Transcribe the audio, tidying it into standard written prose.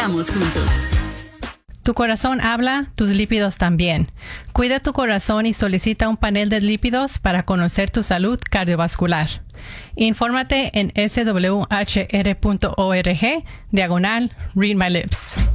Estamos juntos. Tu corazón habla, tus lípidos también. Cuida tu corazón y solicita un panel de lípidos para conocer tu salud cardiovascular. Infórmate en swhr.org/Read My Lips.